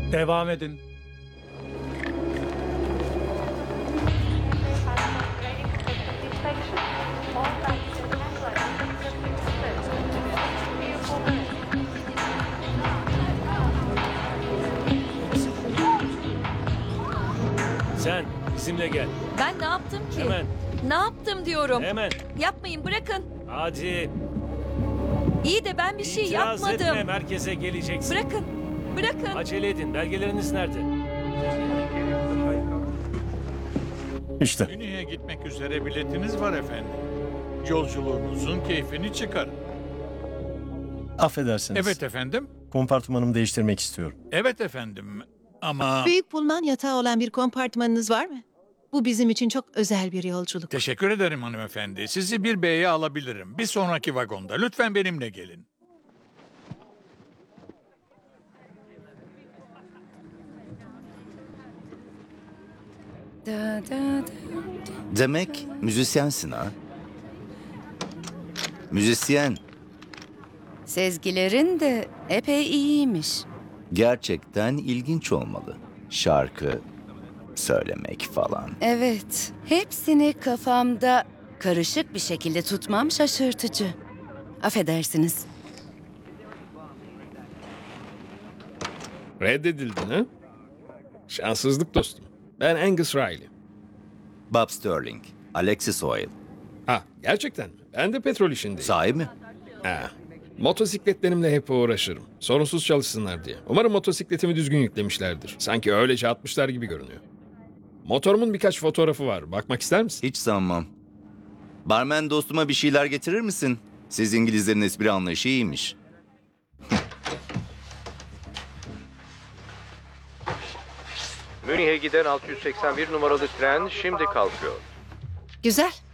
Devam edin. Sen bizimle gel. Ben ne yaptım ki? Hemen. Ne yaptım diyorum. Hemen. Yapmayın, bırakın. Hadi. İyi de ben bir şey İtiraz yapmadım. etme, merkeze geleceksin. Bırakın. Bırakın. Acele edin. Belgeleriniz nerede? İşte. Münih'e gitmek üzere biletiniz var efendim. Yolculuğunuzun keyfini çıkarın. Affedersiniz. Evet efendim. Kompartımanımı değiştirmek istiyorum. Evet efendim. Ama Büyük Pullman yatağı olan bir kompartmanınız var mı? Bu bizim için çok özel bir yolculuk. teşekkür ederim hanımefendi. Sizi bir B'ye alabilirim. Bir sonraki vagonda. Lütfen benimle gelin. Demek müzisyensin ha? Müzisyen. Sezgilerin de epey iyiymiş. Gerçekten ilginç olmalı. Şarkı söylemek falan. Evet, hepsini kafamda karışık bir şekilde tutmam şaşırtıcı. Affedersiniz. Reddedildin ha? Şanssızlık dostum. Ben Angus Riley. Bob Sterling, Alexis Oil. Ha, gerçekten mi? Ben de petrol işindeyim. Sahi mi? Ha. Motosikletlerimle hep uğraşırım. Sorunsuz çalışsınlar diye. Umarım motosikletimi düzgün yüklemişlerdir. Sanki öylece atmışlar gibi görünüyor. Motorumun birkaç fotoğrafı var. Bakmak ister misin? Hiç sanmam. Barmen dostuma bir şeyler getirir misin? Siz İngilizlerin espri anlayışı iyiymiş. Münih'e giden 681 numaralı tren şimdi kalkıyor. Güzel.